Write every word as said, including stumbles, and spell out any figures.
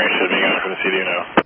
should be going for the C D now.